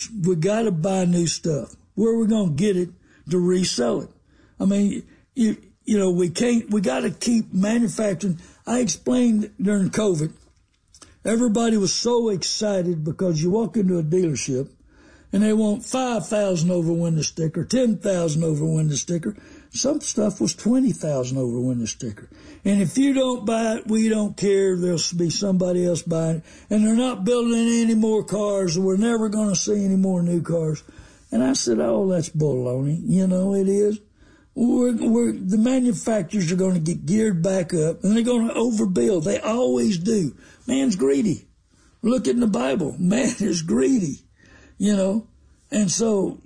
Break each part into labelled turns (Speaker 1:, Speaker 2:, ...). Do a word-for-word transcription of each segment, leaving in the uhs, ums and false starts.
Speaker 1: parts. We got to buy new stuff. Where are we going to get it to resell it? I mean, you, you know, we can't, we got to keep manufacturing. I explained during COVID, everybody was so excited because you walk into a dealership and they want five thousand over window sticker, ten thousand over window sticker. Some stuff was twenty thousand over window sticker. And if you don't buy it, we don't care. There'll be somebody else buying it. And they're not building any more cars. We're never going to see any more new cars. And I said, oh, that's baloney. You know, it is. We're, we're, the manufacturers are going to get geared back up and they're going to overbuild. They always do. Man's greedy. Look in the Bible. Man is greedy. You know, and so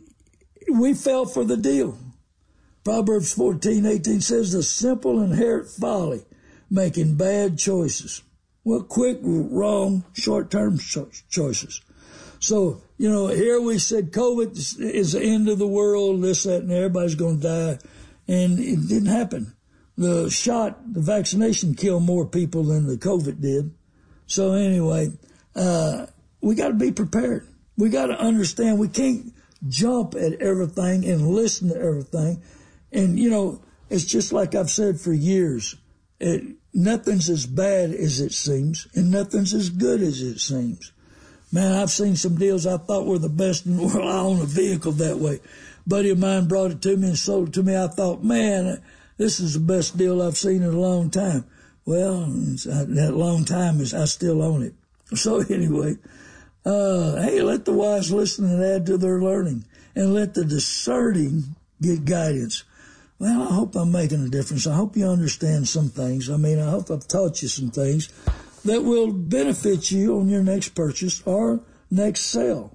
Speaker 1: we fell for the deal. Proverbs fourteen eighteen says the simple inherit folly, making bad choices. Well, quick, wrong, short-term cho- choices. So, you know, here we said COVID is the end of the world, this, that, and everybody's going to die. And it didn't happen. The shot, the vaccination killed more people than the COVID did. So anyway, uh, we got to be prepared. We got to understand we can't jump at everything and listen to everything. And, you know, it's just like I've said for years, it, nothing's as bad as it seems, and nothing's as good as it seems. Man, I've seen some deals I thought were the best in the world. I own a vehicle that way. A buddy of mine brought it to me and sold it to me. I thought, man, this is the best deal I've seen in a long time. Well, that long time is I still own it. So anyway, Uh, hey, let the wise listen and add to their learning, and let the discerning get guidance. Well, I hope I'm making a difference. I hope you understand some things. I mean, I hope I've taught you some things that will benefit you on your next purchase or next sale.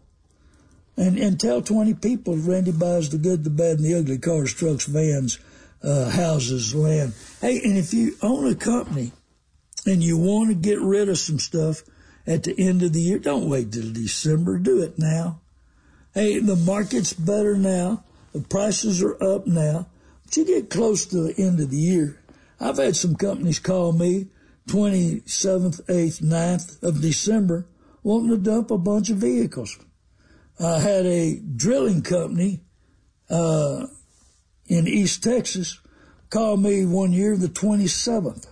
Speaker 1: And, and tell twenty people Randy buys the good, the bad, and the ugly: cars, trucks, vans, uh, houses, land. Hey, and if you own a company and you want to get rid of some stuff at the end of the year, don't wait till December. Do it now. Hey, the market's better now. The prices are up now. But you get close to the end of the year. I've had some companies call me twenty-seventh, eighth, ninth of December wanting to dump a bunch of vehicles. I had a drilling company uh in East Texas call me one year the twenty-seventh.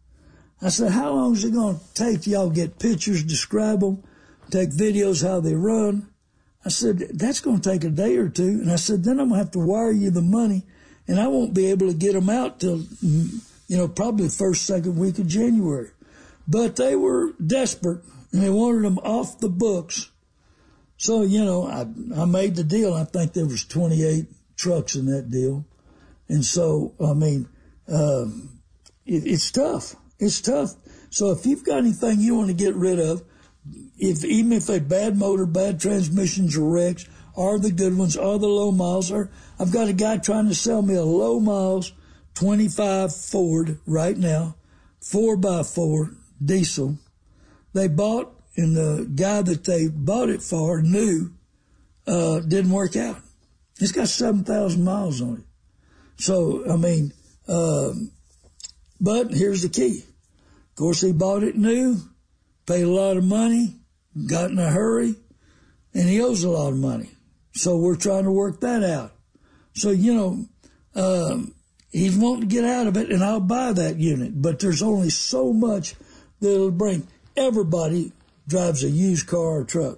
Speaker 1: I said, how long is it going to take y'all get pictures, describe them, take videos how they run? I said, that's going to take a day or two. And I said, then I'm going to have to wire you the money, and I won't be able to get them out till, you know, probably the first, second week of January. But they were desperate, and they wanted them off the books. So, you know, I, I made the deal. I think there was twenty-eight trucks in that deal. And so, I mean, um, it, it's tough. It's tough. So if you've got anything you want to get rid of, if even if they're bad motor, bad transmissions or wrecks, or the good ones, or the low miles, or I've got a guy trying to sell me a low miles twenty-five Ford right now, four by four diesel. They bought, and the guy that they bought it for knew, uh, didn't work out. It's got seven thousand miles on it. So, I mean, um, but here's the key. Of course, he bought it new, paid a lot of money, got in a hurry, and he owes a lot of money. So we're trying to work that out. So, you know, um, he's wanting to get out of it, and I'll buy that unit. But there's only so much that it'll bring. Everybody drives a used car or truck.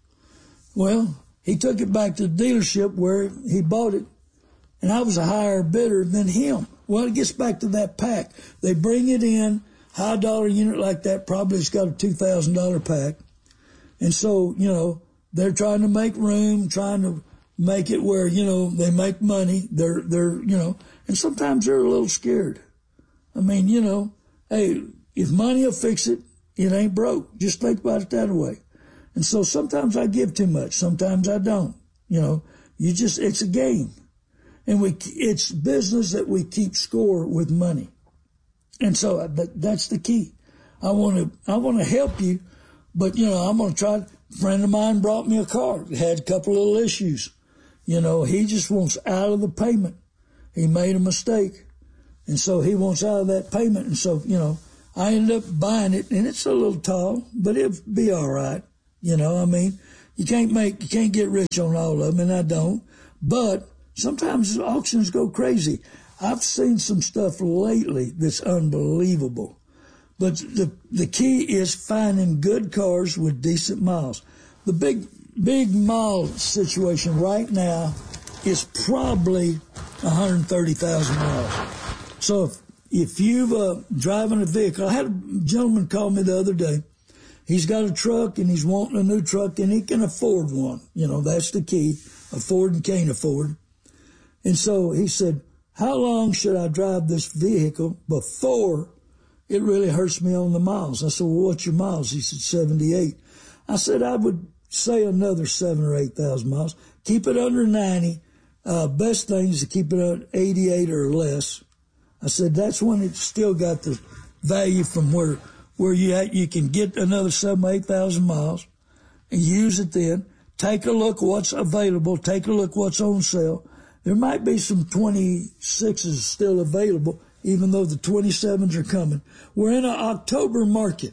Speaker 1: Well, he took it back to the dealership where he bought it, and I was a higher bidder than him. Well, it gets back to that pack. They bring it in, high dollar unit like that, probably it's got a two thousand dollars pack. And so, you know, they're trying to make room, trying to make it where, you know, they make money. They're, they're, you know, and sometimes they're a little scared. I mean, you know, hey, if money will fix it, it ain't broke. Just think about it that way. And so sometimes I give too much. Sometimes I don't. You know, you just, it's a game. And we, it's business that we keep score with money. And so that, that's the key. I want to, I want to help you, but you know, I'm going to try. A friend of mine brought me a car. It had a couple of little issues. You know, he just wants out of the payment. He made a mistake. And so he wants out of that payment. And so, you know, I ended up buying it, and it's a little tall, but it'll be all right. You know, I mean, You can't make, you can't get rich on all of them, and I don't. But sometimes auctions go crazy. I've seen some stuff lately that's unbelievable. But the the key is finding good cars with decent miles. The big big mile situation right now is probably one hundred thirty thousand miles. So if if you've uh, driving a vehicle, I had a gentleman call me the other day. He's got a truck and he's wanting a new truck and he can afford one. You know, that's the key. Afford and can't afford. And so he said, how long should I drive this vehicle before it really hurts me on the miles? I said, well, what's your miles? He said, seventy-eight. I said, I would say another seven or eight thousand miles. Keep it under ninety. Uh, best thing is to keep it at eighty-eight or less. I said, that's when it's still got the value from where, where you at, you can get another seven, eight thousand miles and use it then. Take a look what's available. Take a look what's on sale. There might be some twenty-sixes still available, even though the twenty-sevens are coming. We're in an October market.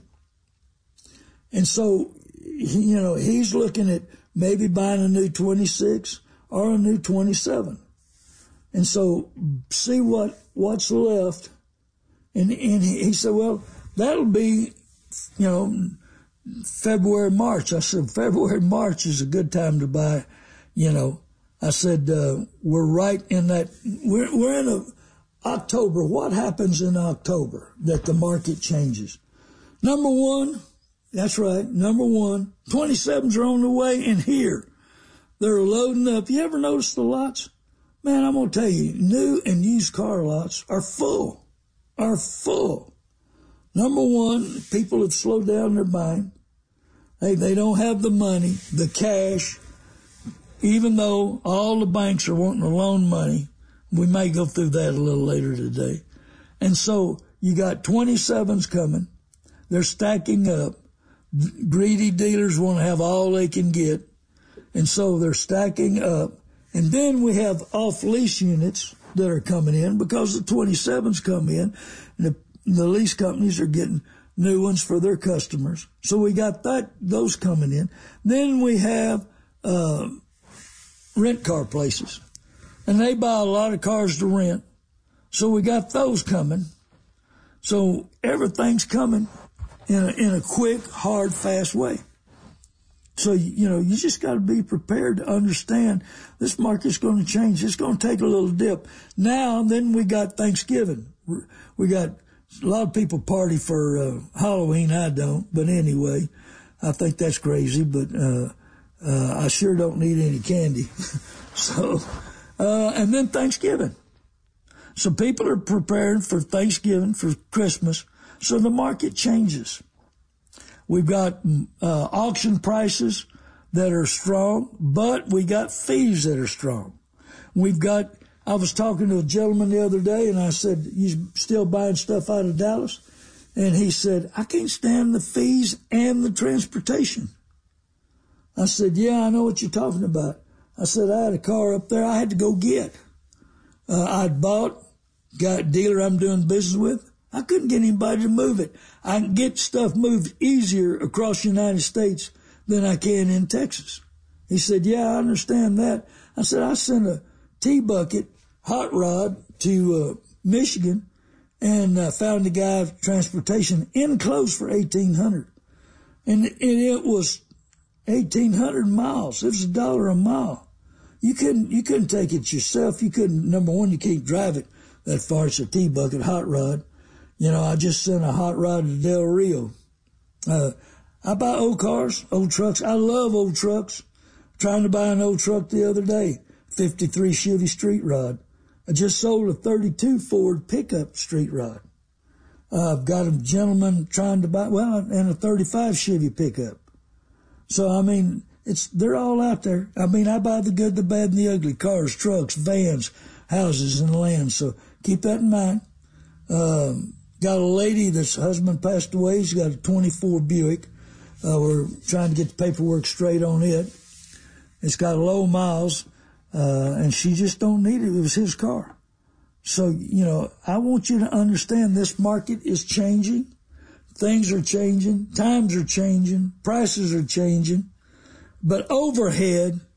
Speaker 1: And so, you know, he's looking at maybe buying a new twenty-six or a new twenty-seven. And so see what, what's left. And, and he said, well, that'll be, you know, February, March. I said, February, March is a good time to buy, you know. I said, uh, we're right in that, we're, we're in a October. What happens in October that the market changes? Number one, that's right, number one, twenty-sevens are on the way in here. They're loading up. You ever notice the lots? Man, I'm going to tell you, new and used car lots are full, are full. Number one, people have slowed down their buying. Hey, they don't have the money, the cash, even though all the banks are wanting to loan money. We may go through that a little later today. And so you got twenty-sevens coming. They're stacking up. Greedy dealers want to have all they can get. And so they're stacking up. And then we have off-lease units that are coming in because the twenty-sevens come in. And the, the lease companies are getting new ones for their customers. So we got that, those coming in. Then we have uh, rent car places. And they buy a lot of cars to rent. So we got those coming. So everything's coming in a, in a quick, hard, fast way. So, you know, you just got to be prepared to understand this market's going to change. It's going to take a little dip. Now, then we got Thanksgiving. We got a lot of people party for uh, Halloween. I don't. But anyway, I think that's crazy. But uh, uh, I sure don't need any candy. so, uh, and then Thanksgiving. So people are preparing for Thanksgiving, for Christmas. So the market changes. We've got uh, auction prices that are strong, but we got fees that are strong. We've got, I was talking to a gentleman the other day, and I said, you still buying stuff out of Dallas? And he said, I can't stand the fees and the transportation. I said, yeah, I know what you're talking about. I said, I had a car up there I had to go get. Uh, I'd bought, got a dealer I'm doing business with. I couldn't get anybody to move it. I can get stuff moved easier across the United States than I can in Texas. He said, yeah, I understand that. I said, I sent a T-bucket hot rod to uh, Michigan and uh, found a guy of transportation enclosed for eighteen hundred dollars. And, and it was eighteen hundred miles. It was a dollar a mile. You couldn't, you couldn't take it yourself. You couldn't, number one, you can't drive it that far. It's a T-bucket hot rod. You know, I just sent a hot rod to Del Rio. Uh, I buy old cars, old trucks. I love old trucks. Trying to buy an old truck the other day, fifty-three Chevy street rod. I just sold a thirty-two Ford pickup street rod. Uh, I've got a gentleman trying to buy, well, and a thirty-five Chevy pickup. So, I mean, it's, they're all out there. I mean, I buy the good, the bad, and the ugly. Cars, trucks, vans, houses, and land. So keep that in mind. Um, Got a lady that's husband passed away. She's got a twenty-four Buick. Uh, we're trying to get the paperwork straight on it. It's got low miles, uh, and she just don't need it. It was his car. So, you know, I want you to understand this market is changing. Things are changing. Times are changing. Prices are changing. But overhead